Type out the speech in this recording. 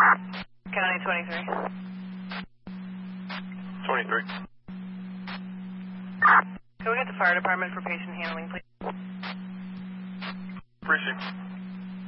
County 23. 23. Can we get the fire department for patient handling, please?